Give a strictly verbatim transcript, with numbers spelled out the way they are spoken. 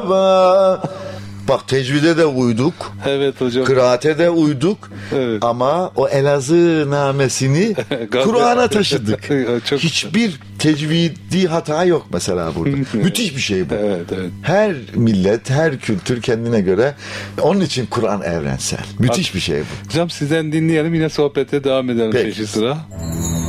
Bak tecvide de uyduk. Evet hocam. Kıraate de uyduk. Evet. Ama o Elazığ namesini Kur'an'a taşıdık. Çok Hiçbir tecvidi hata yok mesela burada. Müthiş bir şey bu. Evet, evet. Her millet, her kültür kendine göre. Onun için Kur'an evrensel. Müthiş bir şey bu. Hocam sizden dinleyelim, yine sohbete devam edelim Peki. peşi sıra.